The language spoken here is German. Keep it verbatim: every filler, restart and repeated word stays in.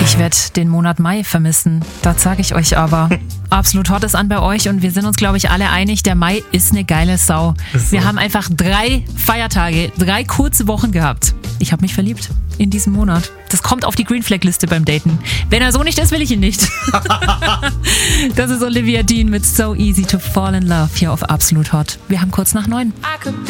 Ich werde den Monat Mai vermissen. Das sage ich euch aber. Absolut Hot ist an bei euch und wir sind uns, glaube ich, alle einig, der Mai ist eine geile Sau. Ist so. Wir haben einfach drei Feiertage, drei kurze Wochen gehabt. Ich habe mich verliebt in diesem Monat. Das kommt auf die Green Flag Liste beim Daten. Wenn er so nicht ist, will ich ihn nicht. Das ist Olivia Dean mit So Easy to Fall in Love hier auf Absolut Hot. Wir haben kurz nach neun.